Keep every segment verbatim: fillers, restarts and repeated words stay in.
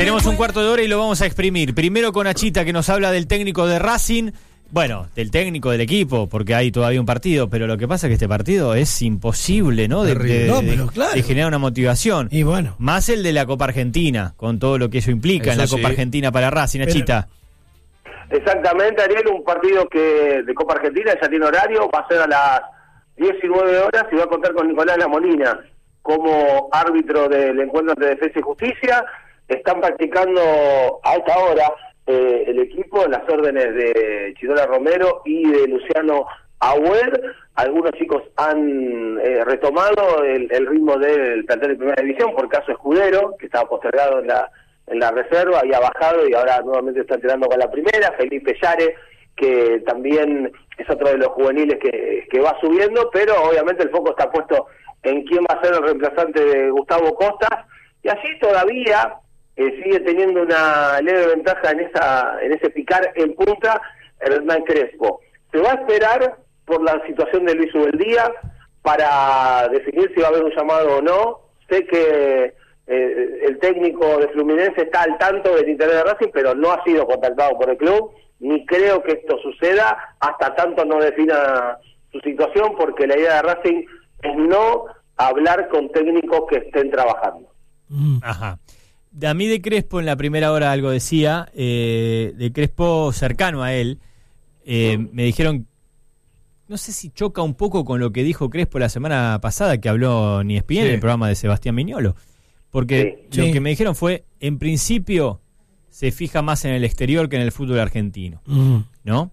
Tenemos un cuarto de hora y lo vamos a exprimir. Primero con Achita, que nos habla del técnico de Racing. Bueno, del técnico del equipo, porque hay todavía un partido, pero lo que pasa es que este partido es imposible, ¿no? De, de, no, de, pero claro. de generar una motivación. Y bueno. Más el de la Copa Argentina, con todo lo que eso implica eso en la sí. Copa Argentina para Racing, Achita. Pero... Exactamente, Ariel, un partido que de Copa Argentina ya tiene horario, va a ser a las diecinueve horas y va a contar con Nicolás La Molina como árbitro del encuentro entre Defensa y Justicia. Están practicando a esta hora eh, el equipo en las órdenes de Chirola Romero y de Luciano Agüed. Algunos chicos han eh, retomado el, el ritmo del plantel de Primera División, por caso Escudero, que estaba postergado en la en la reserva, había bajado y ahora nuevamente está entrenando con la primera. Felipe Yare, que también es otro de los juveniles que, que va subiendo, pero obviamente el foco está puesto en quién va a ser el reemplazante de Gustavo Costas, y allí todavía eh, sigue teniendo una leve ventaja en esa en ese picar en punta Hernán Crespo. Se va a esperar por la situación de Luis Ubeldía para definir si va a haber un llamado o no. Sé que eh, el técnico de Fluminense está al tanto del interés de Racing, pero no ha sido contactado por el club, ni creo que esto suceda hasta tanto no defina su situación, porque la idea de Racing es no hablar con técnicos que estén trabajando. Ajá. A mí de Crespo en la primera hora algo decía, eh, de Crespo cercano a él, eh, mm. me dijeron, no sé si choca un poco con lo que dijo Crespo la semana pasada, que habló en E S P N, sí. en el programa de Sebastián Miñolo, porque sí. lo sí. que me dijeron fue, en principio se fija más en el exterior que en el fútbol argentino, mm. ¿no?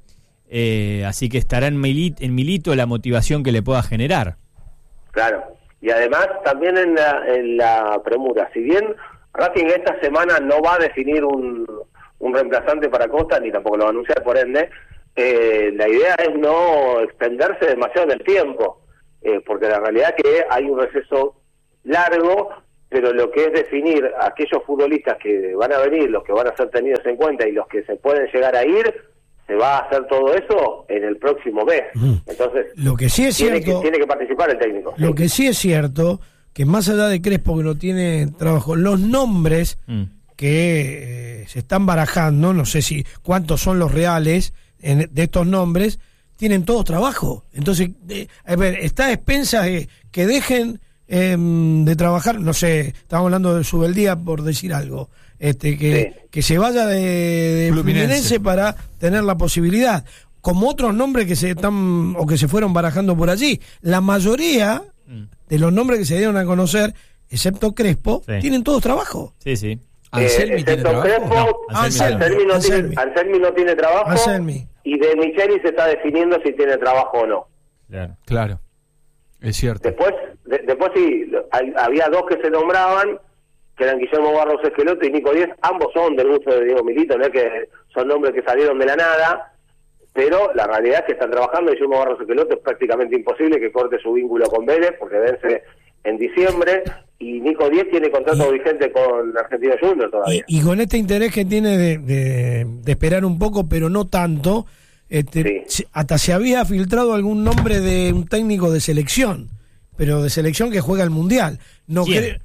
Eh, así que estará en Milito, en Milito la motivación que le pueda generar. Claro, y además también en la, en la premura, si bien Racing esta semana no va a definir un, un reemplazante para Costa, ni tampoco lo va a anunciar por ende, eh, la idea es no extenderse demasiado en el tiempo, eh, porque la realidad es que hay un receso largo, pero lo que es definir a aquellos futbolistas que van a venir, los que van a ser tenidos en cuenta y los que se pueden llegar a ir, se va a hacer todo eso en el próximo mes. Mm. Entonces, lo que sí es tiene, cierto, que, tiene que participar el técnico. Lo sí. que sí es cierto, que más allá de Crespo, que no tiene trabajo, los nombres mm. que eh, se están barajando, no sé si cuántos son los reales en, de estos nombres, tienen todos trabajo. Entonces, eh, a ver, está a expensas de que dejen eh, de trabajar, no sé, estamos hablando de Subeldía por decir algo, este que, sí. que se vaya de, de Fluminense. Fluminense para tener la posibilidad, como otros nombres que se están o que se fueron barajando por allí. La mayoría mm. de los nombres que se dieron a conocer, excepto Crespo, sí. tienen todos trabajo. Sí, sí. Anselmi eh, tiene trabajo. Crespo, no, Anselmi, Anselmi, no Anselmi. Tiene, Anselmi no tiene trabajo. Anselmi. Y De Micheli se está definiendo si tiene trabajo o no. Claro, claro. Es cierto. Después, de, después sí, hay, había dos que se nombraban, que eran Guillermo Barros Esqueloto y Nico Díez. Ambos son del gusto de Diego Milito, no es que son nombres que salieron de la nada, pero la realidad es que están trabajando. Guillermo Barros Esqueloto es prácticamente imposible que corte su vínculo con Vélez, porque vence en diciembre, y Nico Díez tiene contrato y, vigente con Argentino Juniors todavía. Y, y con este interés que tiene de, de, de esperar un poco, pero no tanto, este, sí. hasta se había filtrado algún nombre de un técnico de selección, pero de selección que juega el Mundial. No ¿Quién? Cre-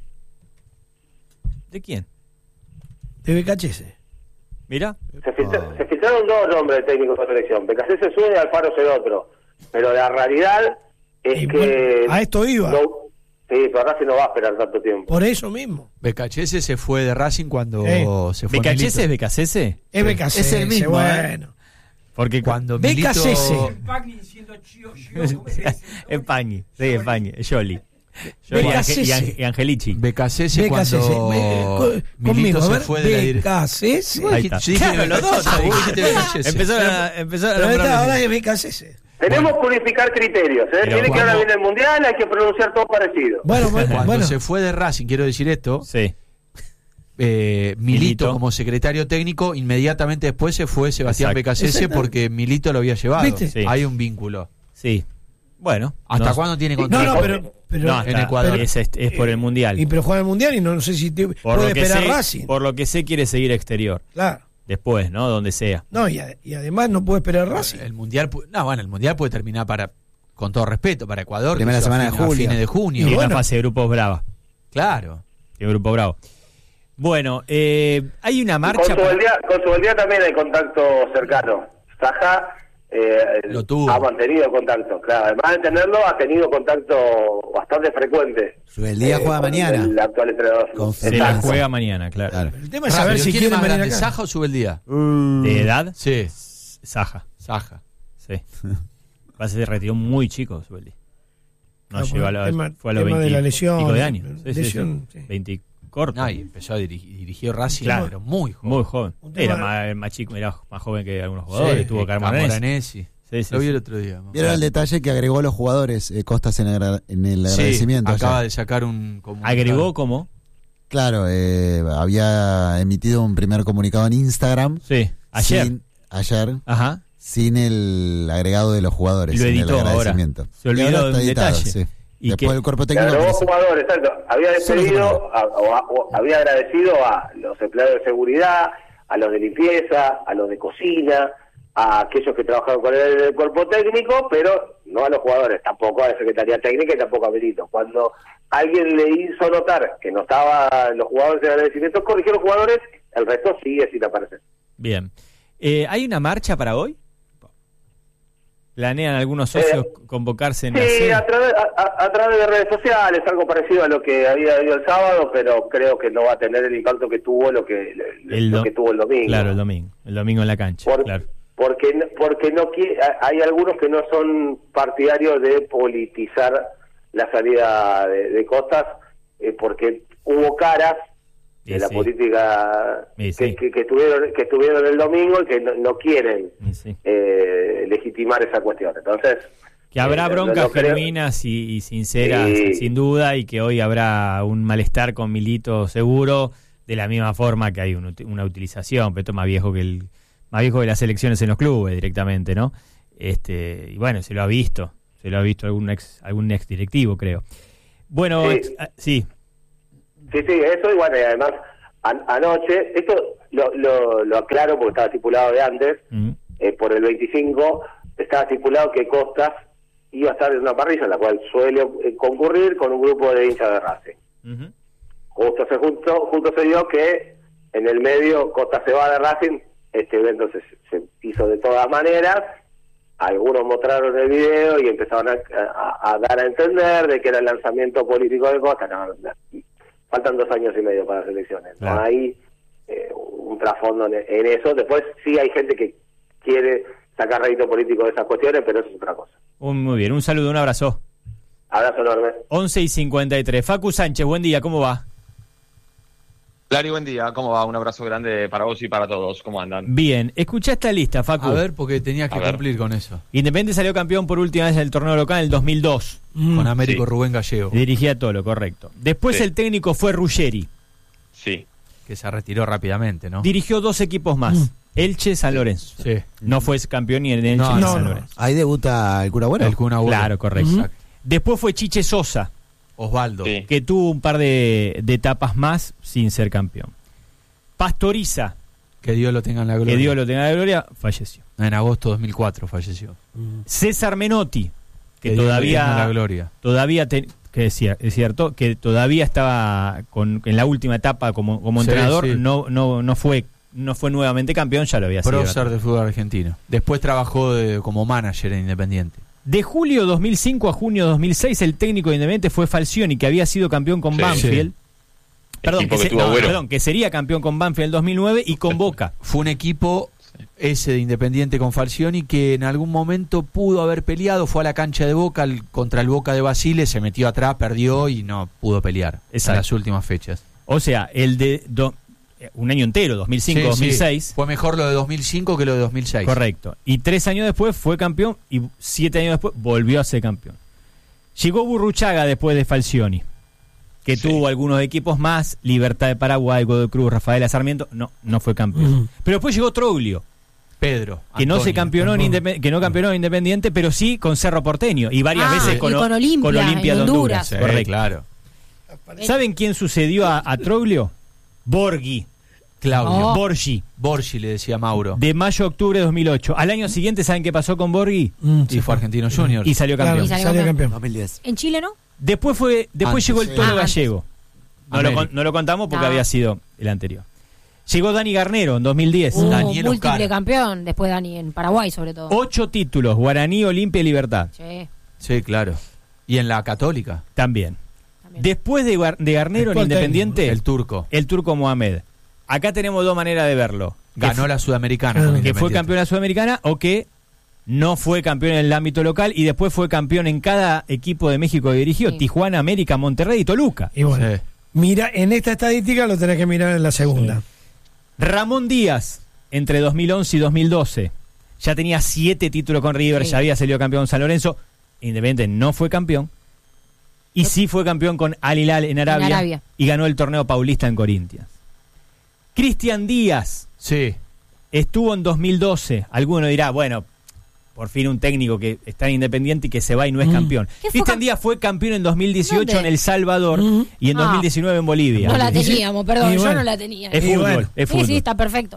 ¿De quién? De B K H S. Mira. Se, filtra, oh. se filtraron dos nombres de técnicos de selección. B K H S es uno y Alfaro es el otro. Pero la realidad es y que... Bueno, a esto iba. No, sí, pero Racing no va a esperar tanto tiempo. Por eso mismo. B K H S se fue de Racing cuando eh. se fue ¿B K H S es B K C S? Es B K C S, es el mismo, bueno. ¿eh? Porque cuando B K C S. Empañi, sí, Empañi, Yoli. Yoli y, Ange, y Angelici. B K C S cuando me, Milito se fue de la dirección. B K C S. Ahí está. Sí, claro, los dos. Empezaron a, empezaron a nombrar. Ahora es B K C S. Tenemos que unificar criterios, ¿eh? Tiene que ahora viene el Mundial, hay que pronunciar todo parecido. Bueno, bueno, cuando bueno. se fue de Racing, quiero decir esto, sí. eh, Milito, Milito como secretario técnico, inmediatamente después se fue Sebastián B K C S porque Milito lo había llevado. Sí. Hay un vínculo. Sí. Bueno. ¿Hasta no, cuándo tiene contrato? No, no, pero... pero no, en Ecuador. Pero, es, es, es por el Mundial. Y pero juega el Mundial y no, no sé si te, puede esperar sé, Racing. Por lo que sé, quiere seguir exterior. Claro. Después, ¿no? Donde sea. No, y, a, y además no puede esperar Racing. El Mundial, no, bueno, el Mundial puede terminar para, con todo respeto, para Ecuador. Primera semana de julio. Fines de junio. Y, y bueno, una fase de grupos brava. Claro. De grupo bravo. Bueno, eh, hay una marcha... Con Subeldía, con Subeldía también hay contacto cercano. Saja eh, Lo tuvo. ha mantenido contacto, claro. Además de tenerlo, ha tenido contacto bastante frecuente. Subeldía eh, juega mañana. El actual entrenador. Se la juega mañana, claro. claro. El tema es saber si quiere más venir grande, acá. ¿Saja o Subeldía? Mm. ¿De edad? Sí. Saja. Saja. Sí. Pasa se retiró muy chico, Subeldía. No, no llegó a la, tema, fue a los tema veinte de la lesión, pico de años. Sí, lesión, sí, sí. sí. veinte corto. No, y empezó a dirigir, dirigió Racing, Claro. pero muy joven. Muy joven. Era más, más chico, era más joven que algunos jugadores. Sí, Tuvo Camoranesi. Sí, sí, Lo vi sí. el otro día. Vieron el detalle que agregó a los jugadores eh, Costas en, agra- en el Sí, agradecimiento. acaba ayer. de sacar un comunicado. ¿Agregó cómo? Claro, eh, había emitido un primer comunicado en Instagram. Sí, ayer. Sin, ayer, Ajá. sin el agregado de los jugadores. Lo sin editó el ahora. agradecimiento. Se olvidó Y ahora de está un editado, detalle. sí. ¿Y Después qué? el cuerpo Le técnico. agregó aparece- jugadores, exacto. Había despedido, a, o, a- o había agradecido a los empleados de seguridad, a los de limpieza, a los de cocina, a aquellos que trabajaron con él en el cuerpo técnico, pero no a los jugadores, tampoco a la Secretaría Técnica y tampoco a Milito. Cuando alguien le hizo notar que no estaban los jugadores en agradecimiento, corrigió a los jugadores, el resto sigue sin aparecer. Bien. Eh, ¿Hay una marcha para hoy? ¿Planean algunos socios Eh, convocarse en la Sí, sede? a través, a, a- a través de redes sociales, algo parecido a lo que había habido el sábado, pero creo que no va a tener el impacto que tuvo lo que, El lo do- que tuvo el domingo. Claro, el domingo. El domingo en la cancha. Por- claro. Porque, no- porque no qui- hay algunos que no son partidarios de politizar la salida de, de Costas, eh, porque hubo caras de Y la sí. política Y que, sí. que, que estuvieron que estuvieron el domingo y que no, no quieren Y sí. eh, legitimar esa cuestión. Entonces, Que habrá eh, no- broncas no creo- genuinas y, y sinceras, Sí. sin duda, y que hoy habrá un malestar con Milito seguro, de la misma forma que hay un ut- una utilización, pero esto es más viejo que el más viejo que las elecciones en los clubes directamente, ¿no? Este, y bueno, se lo ha visto, se lo ha visto algún ex algún ex directivo, creo. Bueno, Sí. ex- ah, sí, Sí, sí, eso y bueno, y además an- anoche, esto lo, lo, lo aclaro porque estaba estipulado de antes, mm, eh, por el veinticinco estaba estipulado que Costas iba a estar en una parrilla en la cual suele eh, concurrir con un grupo de hinchas de Racing. ujú. Justo se, justo, justo se dio que en el medio Costas se va de Racing, este evento se, se hizo de todas maneras, algunos mostraron el video y empezaron a, a- a dar a entender de que era el lanzamiento político de Costas. No, no, faltan dos años y medio para las elecciones. Claro. No hay eh, un trasfondo en, en eso. Después sí hay gente que quiere sacar rédito político de esas cuestiones, pero eso es otra cosa. Un- muy bien, un saludo, un abrazo. Abrazo enorme. once y cincuenta y tres. Facu Sánchez, buen día, ¿cómo va? Lari, buen día, ¿cómo va? Un abrazo grande para vos y para todos, ¿cómo andan? Bien, escuchá esta lista, Facu. A ver, porque tenías que A ver. cumplir con eso. Independiente salió campeón por última vez en el torneo local en el dos mil dos. Mm. Con Américo Sí. Rubén Gallego, Dirigía Tolo, correcto. Después Sí. el técnico fue Ruggeri. Sí, que se retiró rápidamente, ¿no? Dirigió dos equipos más. Mm. Elche, San Lorenzo. Sí. No fue campeón ni en Elche No, ni en no, San no. Lorenzo. Ahí debuta el cura bueno. El Kun Agüero. Claro, correcto. Ujú. Exacto. Después fue Chiche Sosa, Osvaldo. sí. que tuvo un par de, de etapas más sin ser campeón. Pastoriza, Que Dios lo tenga en la gloria. que Dios lo tenga de gloria, falleció. En agosto de dos mil cuatro falleció. César Menotti, que, Dios lo tenga en la todavía gloria. todavía te- que es cier- es cierto que todavía estaba con en la última etapa como, como Sí, entrenador, sí. no no no fue no fue nuevamente campeón, ya lo había sido. Prócer del fútbol argentino. Después trabajó de- como manager en Independiente. De julio dos mil cinco a junio dos mil seis, el técnico de Independiente fue Falcioni, que había sido campeón con Sí. Banfield. Perdón, Equipo que, que se- tuvo no, Agüero. perdón, que sería campeón con Banfield en el dos mil nueve y con Boca. Fue un equipo, ese de Independiente con Falcioni, que en algún momento pudo haber peleado. Fue a la cancha de Boca al- contra el Boca de Basile, se metió atrás, perdió y no pudo pelear. Exacto. En las últimas fechas. O sea, el de do- un año entero, dos mil cinco Sí, dos mil seis. sí. Fue mejor lo de dos mil cinco que lo de dos mil seis. Correcto. Y tres años después fue campeón y siete años después volvió a ser campeón. Llegó Burruchaga después de Falcioni, que Sí. tuvo algunos equipos más, Libertad de Paraguay, Godoy Cruz, Rafaela Sarmiento, no, no fue campeón. Ujú. Pero después llegó Troglio, Pedro. que no se Antonio. campeonó en Independ- que no campeonó en Independiente, pero sí con Cerro Porteño y varias Ah, veces y con, con Olimpia, con Olimpia en de Honduras. Honduras. Sí, Correcto. claro. ¿Saben quién sucedió a, a Troglio? Borghi, Claudio. Oh. Borgi, Borgi le decía Mauro. de mayo a octubre de dos mil ocho. Al año siguiente, ¿saben qué pasó con Borghi? Mm, Y fue Argentino Junior. Y salió Claro, campeón. Y salió salió campeón. campeón. dos mil diez. ¿En Chile no? Después fue después Antes, llegó el sí. Tolo Ah, antes. Gallego. No lo, América. con- no lo contamos porque No. había sido el anterior. Llegó Dani Garnero en dos mil diez. Uh, Daniel múltiple Oscar. campeón, después Dani, en Paraguay sobre todo. Ocho títulos, Guaraní, Olimpia y Libertad. Sí, Sí, claro. Y en la Católica, También. también. Después de, Gar- de Garnero en Actual Independiente, el turco. el turco Mohamed. Acá tenemos dos maneras de verlo. Ganó que, la Sudamericana. Ah. con que fue Independiente. campeón de la Sudamericana o que no fue campeón en el ámbito local y después fue campeón en cada equipo de México que dirigió, Sí. Tijuana, América, Monterrey y Toluca. Y bueno, Sí. mira, en esta estadística lo tenés que mirar en la segunda. Ramón Díaz, entre dos mil once y dos mil doce, ya tenía siete títulos con River, Sí. ya había salido campeón San Lorenzo, Independiente no fue campeón, y sí fue campeón con Al Hilal en Arabia, En Arabia. y ganó el torneo paulista en Corinthians. Cristian Díaz Sí. estuvo en dos mil doce, alguno dirá, bueno, por fin un técnico que está en Independiente y que se va y no es Mm. campeón. ¿Qué fue Cristian cam- Díaz fue campeón en dos mil dieciocho ¿Dónde? en El Salvador Mm. y en Ah. dos mil diecinueve en Bolivia. No la Y sí. teníamos, perdón, Y yo bueno. no la tenía. Es Y fútbol, bueno. es Sí, fútbol. sí, está perfecto.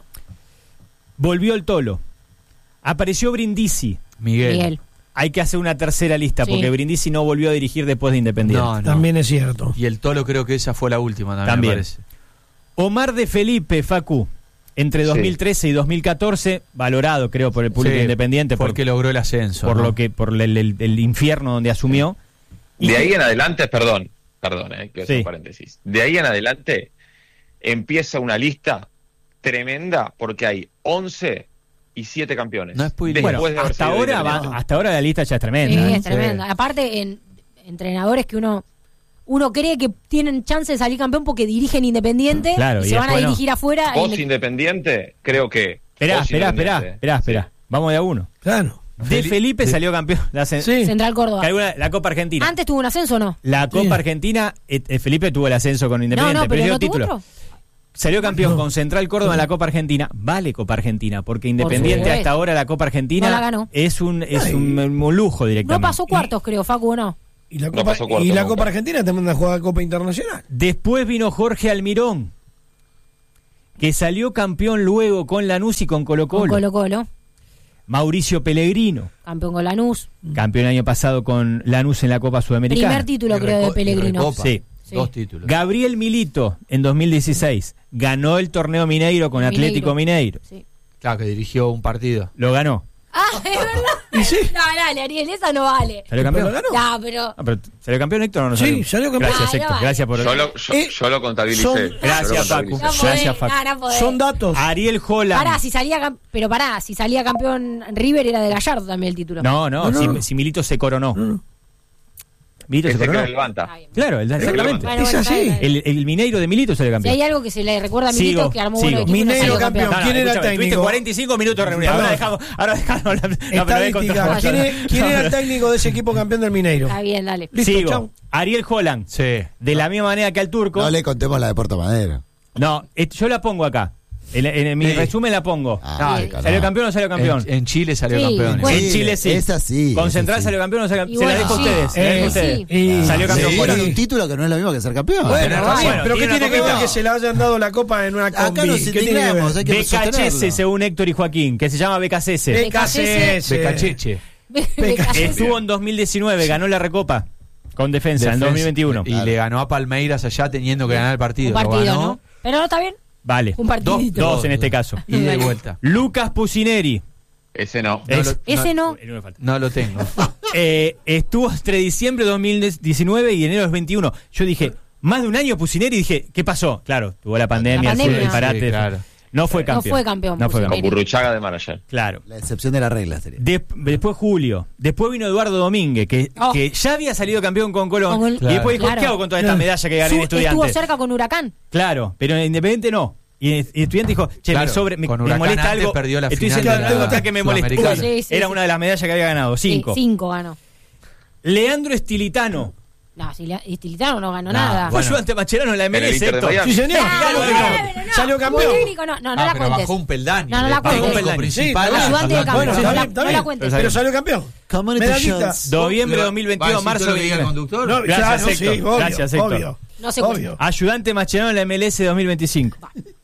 Volvió el Tolo. Apareció Brindisi. Miguel. Miguel. Hay que hacer una tercera lista Sí. porque Brindisi no volvió a dirigir después de Independiente. No, no. También es cierto. Y el Tolo creo que esa fue la última también, También. me parece. Omar de Felipe, Facu, entre Sí. dos mil trece y dos mil catorce, valorado creo por el público Sí, independiente por, porque logró el ascenso. por ¿no? lo que por el, el- el infierno donde asumió. Y De ahí en adelante, perdón, perdón, eh, quiero hacer Sí. un paréntesis. De ahí en adelante empieza una lista tremenda porque hay once y siete campeones. No es muy- Después bueno, de haber hasta sido ahora, va- Independiente. hasta ahora la lista ya es Sí, tremenda. ¿eh? es tremenda. Aparte, en entrenadores que uno uno cree que tienen chance de salir campeón porque dirigen Independiente Claro, y y se van a después no. dirigir afuera. Vos en- Independiente, creo que. Esperá, vos esperá, esperá, Independiente, esperá, esperá. Vamos de a uno. Claro. De Felipe de- salió campeón. La, cen- Sí. Central Córdoba. que alguna- la Copa Argentina. Antes tuvo un ascenso o no. La Copa Sí. Argentina, eh, eh, Felipe tuvo el ascenso con No, Independiente, no, pero perdió no tuvo título. otro. Salió campeón No. con Central Córdoba en la Copa Argentina. Vale Copa Argentina, porque Independiente supuesto. hasta ahora la Copa Argentina No la ganó. es un es Ay. un, un lujo No directamente. pasó cuartos, creo, Facu, ¿o no? Y la No Copa, pasó cuarto y la nunca. Copa Argentina te manda a jugar Copa Internacional. Después vino Jorge Almirón, que salió campeón luego con Lanús y con Colo Con Colo. Colo Colo. Mauricio Pellegrino, Campeón con Lanús. campeón el año pasado con Lanús en la Copa Sudamericana. Primer título, Y creo, de reco- y Pellegrino. recopa. Sí. Sí. Dos títulos. Gabriel Milito en dos mil dieciséis ganó el torneo Mineiro con Mineiro. Atlético Mineiro. Sí. Claro, que dirigió un partido. Lo ganó. Ah, es verdad. Y sí. No, dale, Ariel, esa no vale. ¿Salió campeón? Pero ganó. No, pero. Ah, pero ¿salió campeón Héctor o no Sí, salió? salió campeón. Gracias Ah, Héctor, no, gracias por... Yo lo, yo, Eh, yo lo contabilicé. son- Yo lo Gracias, contabilicé. No Facu. podés, Gracias, Facu. no, no podés. Son datos. Ariel Holland. Pará, si salía cam- pero pará, si salía campeón River era de Gallardo también el título. No, no, No, no. Si, si Milito se coronó. No, no. Milito se Ese que coronó. lo levanta. Está bien. Claro, el- exactamente. Bueno, Es bueno, así. está bien. El, el Mineiro de Milito salió Si campeón. hay algo que se le recuerda a Milito Sigo, que armó sigo. buenos equipos y no Mineiro salió campeón. ¿Quién era el escúchame, técnico? Tuviste cuarenta y cinco minutos reunidos. Ahora Perdón. dejamos, ahora dejamos la, la Estadística. pero ¿Quién, es- quién era el técnico de ese equipo campeón del Mineiro? Está bien, dale. Listo, Sigo. chau. Ariel Holland. Sí. De la misma manera que al turco. No le contemos la de Puerto Madero. No, eh, yo la pongo acá. En, en mi Sí. resumen la pongo. Ah, Sí. carajo. ¿Salió campeón o no salió campeón? En, en Chile salió Sí, campeón. bueno. En Chile sí. Es así. Con es Central así. salió campeón o no salió campeón. Y Se la bueno, dejo a sí. ustedes. se la dejo a Eh, ustedes. sí. Y- Salió Se campeón. dieron Bueno, un título que no es lo mismo que ser campeón. Bueno, Pero está bien, bueno, pero ¿qué tiene tiene una que ver copita. que se le hayan dado la copa en una Acá combi? nos ¿Qué tiene que indignamos, ver? hay que B K C S sostenerlo. según Héctor y Joaquín, que se llama B K C S. B K C S. Becacheche. Estuvo en dos mil diecinueve, ganó la Recopa con defensa, en dos mil veintiuno. Y le ganó a Palmeiras allá teniendo que ganar el partido. Un partido, Lo ganó. ¿no? Pero no está bien. Vale. Un partidito. Dos en este caso. Ida y vuelta. Lucas Pusineri. Ese no. Es- lo- Ese no. Eh, no me falta. No lo tengo. Eh, estuvo entre diciembre de dos mil diecinueve y enero de dos mil veintiuno. Yo dije, más de un año Pusineri, y dije, ¿qué pasó? Claro, tuvo la pandemia, La fue pandemia. el parate. Sí, claro. No fue No campeón. fue campeón, No fue Pusineri. Con campeón. Burruchaga de manager. Claro. La excepción de la regla sería. De- después Julio, después vino Eduardo Domínguez, que, Oh. que ya había salido campeón con Colón, Con el- y después dijo, Claro. ¿qué hago con toda esta Claro. medalla que gané en Su- Estuvo Estudiantes? cerca con Huracán. Claro, pero en Independiente no. Y, y Estudiante dijo, che, Claro, me, sobre, me, con me Huracán molesta antes algo. perdió la Estoy final diciendo de la algo que me molesta. Sudamericana. Sí, sí, Era sí. una de las medallas que había ganado, cinco. Sí, cinco ganó. Leandro Estilitano, No, si le- Estilitano no ganó No, nada. fue Bueno. ayudante Mascherano en la En M L el S, Inter de Héctor. Miami. Sí, señor. Ah, Claro, bueno, claro. pero no. Salió Como campeón. técnico, no, no, no Ah, la pero cuentes. bajó un peldaño. No, no la Le- cuentes. como Sí, principal pero a- ayudante de a- campeón. Bueno, no, está la, bien, está no la bien. cuentes. Pero salió campeón. Medallita. Noviembre de dos mil ¿Va a veintiuno, decir marzo todo lo que diga el de... conductor? No, Gracias, claro, Héctor. sí, obvio, Gracias, Héctor. obvio. No se cuenta. obvio. Ayudante Mascherano en la M L S dos mil veinticinco.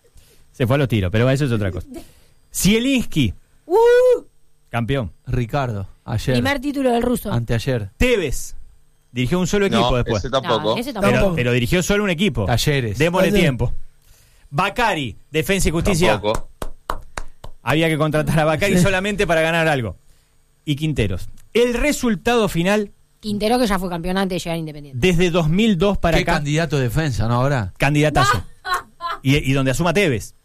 Se fue a los tiros, pero eso es otra cosa. Zielinski, Uh, campeón. Ricardo, ayer. primer título del ruso. Anteayer. Tevez, dirigió un solo equipo No, después. ese tampoco. No, ese tampoco. Pero, pero dirigió solo un equipo. Talleres. Démosle Talleres. tiempo. Bacari, Defensa y Justicia. Tampoco. Había que contratar a Bacari solamente para ganar algo. Y Quinteros. El resultado final, Quintero, que ya fue campeón antes de llegar a Independiente. desde dos mil dos para Qué acá, candidato de defensa, ¿no? Ahora. candidatazo. Y, y donde asuma Tevez.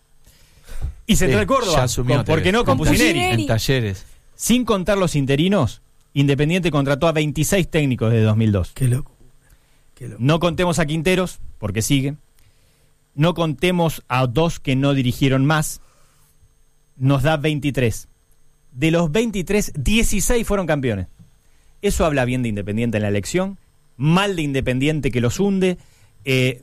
Y Central Sí, Córdoba. ya asumió Con- ¿Por qué Tevez. no? Con Con Pusineri. Pusineri. En Talleres. Sin contar los interinos, Independiente contrató a veintiséis técnicos desde dos mil dos. Qué loco. Qué loco. No contemos a Quinteros, porque sigue. No contemos a dos que no dirigieron más. Nos da veintitrés. De los veintitrés, dieciséis fueron campeones. Eso habla bien de Independiente en la elección, mal de Independiente que los hunde, eh,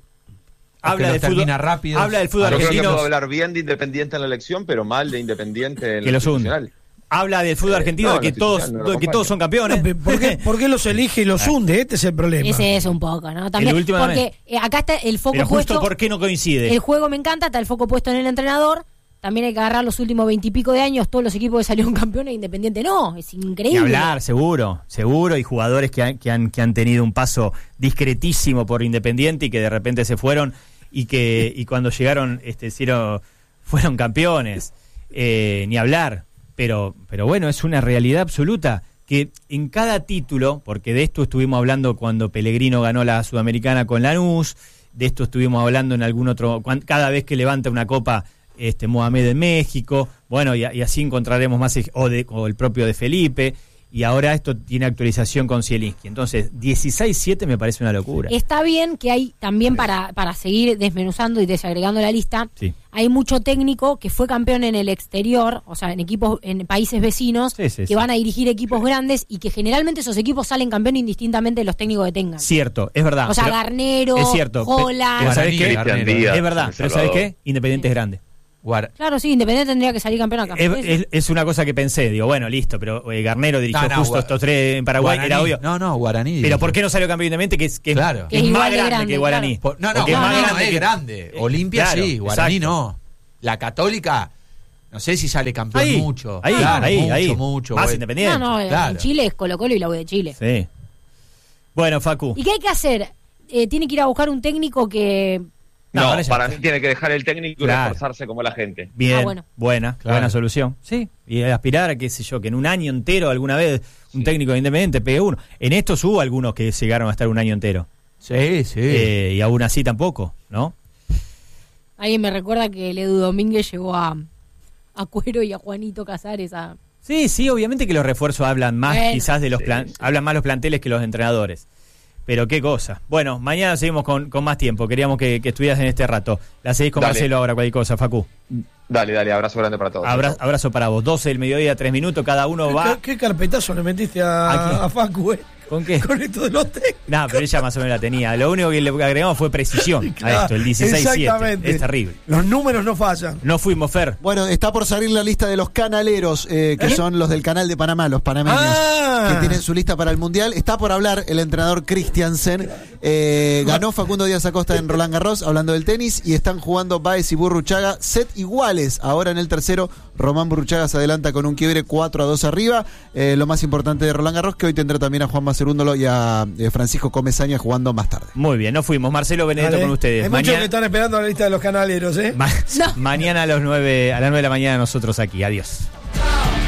O habla que del los fútbol, termina rápidos. habla del fútbol Yo creo que argentino, puedo hablar bien de Independiente en la elección, pero mal de Independiente en que la los hunde. institucional. Habla del fútbol Eh, argentino, no, de que la todos, institucional no lo de que todos son campeones. No, pero ¿por, qué, ¿Por qué los elige y los hunde? Este es el problema. Ese es un poco, ¿no? También, El último porque también. eh, acá está el foco Pero justo puesto. ¿por qué no coincide? El juego me encanta, está el foco puesto en el entrenador. También hay que agarrar los últimos veintipico de años, todos los equipos que salieron campeones, Independiente no, es Ni increíble. hablar, seguro, seguro, y jugadores que han, que han, que han tenido un paso discretísimo por Independiente y que de repente se fueron y que y cuando llegaron este hicieron, fueron campeones. Eh, ni hablar, pero, pero bueno, es una realidad absoluta que en cada título, porque de esto estuvimos hablando cuando Pellegrino ganó la Sudamericana con Lanús, de esto estuvimos hablando en algún otro, cuan- cada vez que levanta una copa este Mohamed en México, bueno, y, y así encontraremos más, ej- o, de, o el propio de Felipe, y ahora esto tiene actualización con Zielinski. Entonces, dieciséis siete me parece una locura. Está bien que hay también para, para seguir desmenuzando y desagregando la lista, Sí. hay mucho técnico que fue campeón en el exterior, o sea, en equipos, en países vecinos, Sí, sí, que sí. van a dirigir equipos grandes y que generalmente esos equipos salen campeón indistintamente de los técnicos que tengan. Cierto, es verdad. O sea, pero- Garnero, es cierto, pe- Holland. pero ¿sabés qué? Garnero. Díaz, Es verdad, El pero ¿sabes Salvador. qué? Independiente es grande. Guar- Claro, sí, Independiente tendría que salir campeón acá. Es, Sí, sí. es- es una cosa que pensé, digo, bueno, listo, pero eh, Garnero dirigió No, no, justo Gua- estos tres en Paraguay, Guaraní. era obvio. No, no, Guaraní. Pero ¿por qué no salió campeón Independiente? Que es, que es- Claro. que es Que es más igual de grande, grande, que Guaraní. claro. Por- no, no, Porque es más Guaraní no grande es que- grande. eh, Olimpia claro, sí, Guaraní exacto. no. La Católica, no sé si sale campeón Ahí, mucho. ahí, Claro, ahí, mucho, ahí. mucho. Más bueno. Independiente. No, no, en claro. Chile es Colo Colo y la U de Chile. Sí. Bueno, Facu. ¿Y qué hay que hacer? Eh, tiene que ir a buscar un técnico que... No, No, ahora ya para está. mí tiene que dejar el técnico y Claro. reforzarse como la gente. Bien, Ah, bueno. buena, Claro. buena solución. Sí, y aspirar a, qué sé yo, que en un año entero alguna vez un técnico de Independiente pegue uno. En estos hubo algunos que llegaron a estar un año entero. Sí, sí. Eh, y aún así tampoco, ¿no? Alguien me recuerda que el Edu Domínguez llegó a, a Cuero y a Juanito Casares a... Sí, sí, obviamente que los refuerzos hablan más Bueno. quizás de los Sí, plan, sí. hablan más los planteles que los entrenadores. Pero qué cosa. Bueno, mañana seguimos con, con más tiempo. Queríamos que, que estuvieras en este rato. La seguís con Dale. Marcelo ahora, cualquier cosa, Facu. Dale, dale, abrazo grande para todos. Abra- abrazo para vos. doce del mediodía, tres minutos, cada uno ¿Qué, va. qué carpetazo le metiste ¿A quién? a, a Facu, eh? ¿Con qué? Con esto de los técnicos. Nah, pero ella más o menos la tenía. Lo único que le agregamos fue precisión a esto, el dieciséis siete. Exactamente. Es terrible. Los números no fallan. No fuimos, Fer. Bueno, está por salir la lista de los canaleros, eh, que ¿Eh? son los del canal de Panamá, los panameños, Ah. que tienen su lista para el Mundial. Está por hablar el entrenador Christiansen. Eh, ganó Facundo Díaz Acosta en Roland Garros, hablando del tenis, y están jugando Báez y Burruchaga, set iguales. Ahora en el tercero, Román Burruchaga se adelanta con un quiebre cuatro a dos arriba. Eh, lo más importante de Roland Garros, que hoy tendrá también a Juan Macerúndolo y a eh, Francisco Comesaña jugando más tarde. Muy bien, no fuimos. Marcelo Benedetto Dale. con ustedes. Hay muchos Mañana, que están esperando la lista de los canaleros, ¿eh? ma- No. mañana a las nueve a las nueve de la mañana nosotros aquí. Adiós.